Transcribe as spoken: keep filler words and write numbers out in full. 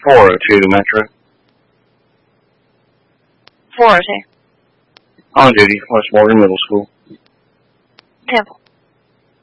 four oh two Metro. four oh two. On duty, West Morgan Middle School. Temple.